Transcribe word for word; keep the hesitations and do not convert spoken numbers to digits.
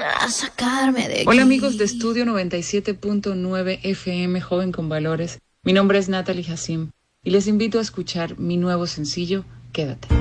a sacarme de aquí. Hola amigos de Estudio noventa y siete punto nueve F M, Joven con Valores. Mi nombre es Natalie Hassim y les invito a escuchar mi nuevo sencillo, Quédate.